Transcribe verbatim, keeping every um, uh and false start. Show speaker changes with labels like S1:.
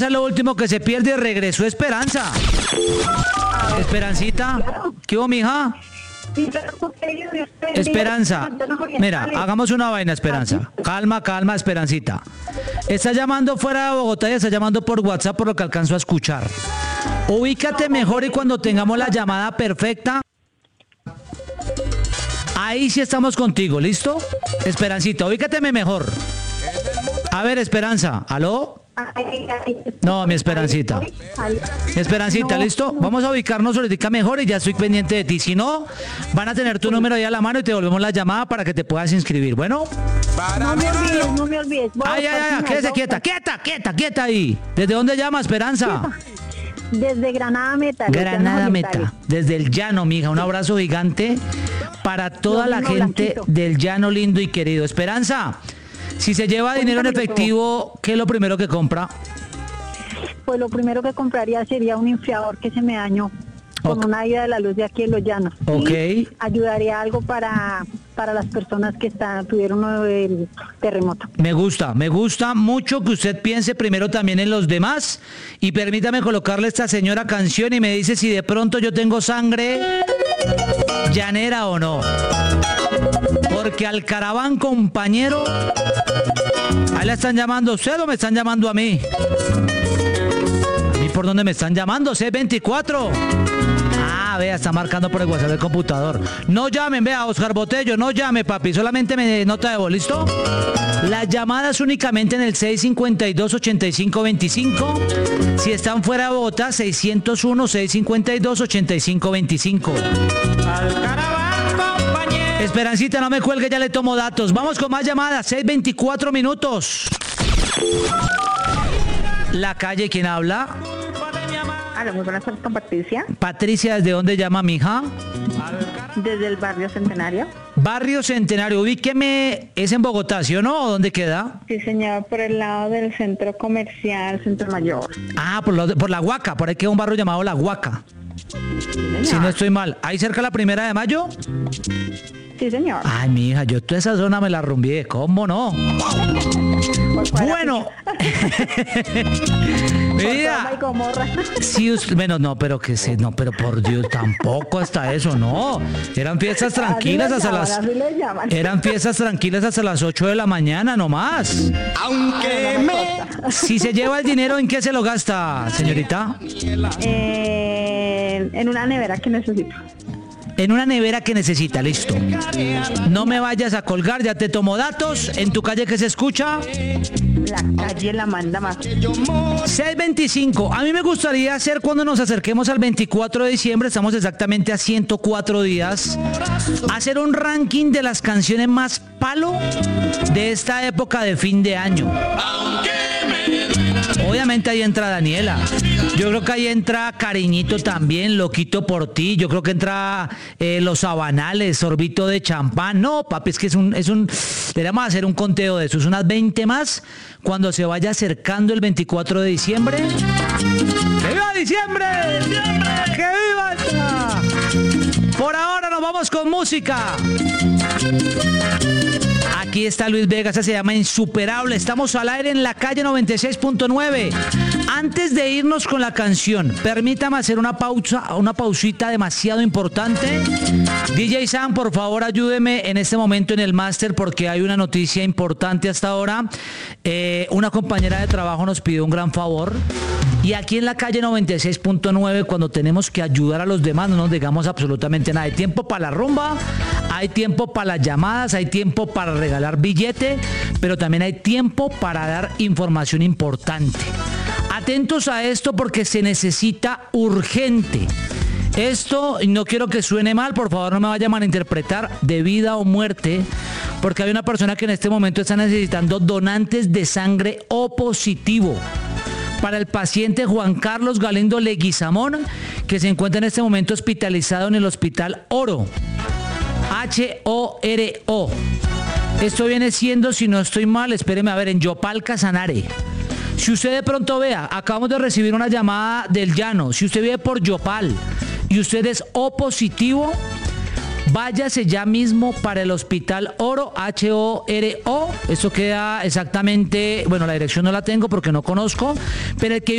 S1: lo último que se pierde, regresó Esperanza. Esperancita, ¿qué hubo, mija? Esperanza, mira, hagamos una vaina, Esperanza. Calma, calma, Esperancita. Está llamando fuera de Bogotá y está llamando por WhatsApp por lo que alcanzo a escuchar. Ubícate mejor y cuando tengamos la llamada perfecta, ahí sí estamos contigo, ¿listo? Esperancita, ubícateme mejor. A ver, Esperanza, ¿aló? No, mi Esperancita. Mi Esperancita, no, ¿listo? No. Vamos a ubicarnos ahorita mejor y ya estoy pendiente de ti. Si no, van a tener tu número ahí a la mano y te volvemos la llamada para que te puedas inscribir. ¿Bueno?
S2: No me olvides, no me olvides.
S1: Ay, ay, ay, quédese quieta, quieta, quieta, quieta ahí. ¿Desde dónde llama, Esperanza?
S2: Desde Granada Meta.
S1: Granada Meta, desde el llano, mija. Un abrazo gigante para toda la gente del llano lindo y querido. Esperanza, si se lleva dinero en efectivo, ¿qué es lo primero que compra?
S2: Pues lo primero que compraría sería un enfriador que se me dañó con okay. una ida de la luz de aquí en los llanos.
S1: Ok.
S2: Y ayudaría algo para, para las personas que están, tuvieron el terremoto.
S1: Me gusta, me gusta mucho que usted piense primero también en los demás. Y permítame colocarle esta señora canción y me dice si de pronto yo tengo sangre llanera o no. Porque al caraván, compañero, ahí la están llamando a usted o me están llamando a mí. ¿A mí por dónde me están llamando? C veinticuatro. Ah, vea, está marcando por el WhatsApp del computador. No llamen, vea, Oscar Botello, no llame, papi, solamente me nota de voz, ¿listo? Las llamadas únicamente en el seis cinco dos, ocho cinco dos cinco. Si están fuera de Bogotá, seiscientos uno, seis cinco dos, ocho cinco dos cinco. Al caraván, compañero. Esperancita, no me cuelgue, ya le tomo datos. Vamos con más llamadas, seis veinticuatro minutos. La calle, ¿quién habla?
S3: Hola, muy buenas tardes con Patricia.
S1: Patricia, ¿desde dónde llama, mija?
S3: Desde el barrio Centenario.
S1: Barrio Centenario, ubíqueme, ¿es en Bogotá, sí o no? ¿O dónde queda?
S3: Sí, señor, por el lado del centro comercial, Centro Mayor.
S1: Ah, por, lo, por La Huaca, por ahí queda un barrio llamado La Huaca. Sí, si no estoy mal. ¿Ahí cerca la primera de mayo?
S3: Sí, señor.
S1: Ay, mija, yo toda esa zona me la rumbié, ¿cómo no? Bueno. Mira. Sí, usted, bueno, no, pero que se, no, pero por Dios, tampoco hasta eso, no. Eran fiestas tranquilas hasta las. Eran fiestas tranquilas hasta las ocho de la mañana, nomás.
S4: Aunque me.
S1: Si se lleva el dinero, ¿en qué se lo gasta, señorita?
S3: Eh, en una nevera que necesito.
S1: En una nevera que necesita, listo. No me vayas a colgar, ya te tomo datos. ¿En tu calle qué se escucha?
S3: La calle La Manda Más.
S1: seis veinticinco. A mí me gustaría hacer cuando nos acerquemos al veinticuatro de diciembre, estamos exactamente a ciento cuatro días, hacer un ranking de las canciones más palo de esta época de fin de año. Obviamente ahí entra Daniela. Yo creo que ahí entra Cariñito también, Loquito por ti. Yo creo que entra eh, Los Sabanales, Sorbito de Champán. No, papi, es que es un, es un, deberíamos hacer un conteo de esos, unas veinte más cuando se vaya acercando el veinticuatro de diciembre. ¡Que viva diciembre! ¡Diciembre! ¡Que viva esta! Por ahora nos vamos con música. Aquí está Luis Vega, esa se llama Insuperable. Estamos al aire en la calle noventa y seis punto nueve. Antes de irnos con la canción, permítame hacer una pausa, una pausita demasiado importante. D J Sam, por favor, ayúdeme en este momento en el máster porque hay una noticia importante hasta ahora. Eh, una compañera de trabajo nos pidió un gran favor. Y aquí en la calle noventa y seis punto nueve, cuando tenemos que ayudar a los demás, no nos digamos absolutamente nada. Hay tiempo para la rumba, hay tiempo para las llamadas, hay tiempo para regalar billete, pero también hay tiempo para dar información importante. Atentos a esto porque se necesita urgente. Esto, no quiero que suene mal, por favor no me vaya a malinterpretar, de vida o muerte, porque hay una persona que en este momento está necesitando donantes de sangre O positivo. Para el paciente Juan Carlos Galindo Leguizamón, que se encuentra en este momento hospitalizado en el Hospital Oro. H O R O. Esto viene siendo, si no estoy mal, espéreme a ver, en Yopal Casanare. Si usted de pronto vea, acabamos de recibir una llamada del llano. Si usted vive por Yopal y usted es O positivo, Váyase ya mismo para el Hospital Oro, H O R O. Esto queda exactamente, bueno, la dirección no la tengo porque no conozco, pero el que